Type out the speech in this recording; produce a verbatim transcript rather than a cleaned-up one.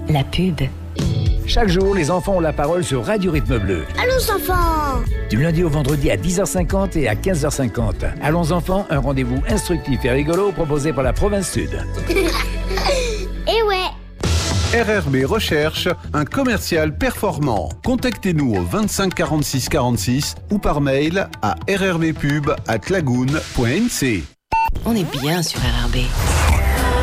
La pub. Chaque jour, les enfants ont la parole sur Radio Rythme Bleu. Allô, enfants! Du lundi au vendredi à dix heures cinquante et à quinze heures cinquante. Allons enfants, un rendez-vous instructif et rigolo proposé par la Province Sud. Eh ouais! R R B recherche un commercial performant. Contactez-nous au vingt-cinq quarante-six quarante-six ou par mail à r r b pub arobase lagoon point n c. On est bien sur R R B.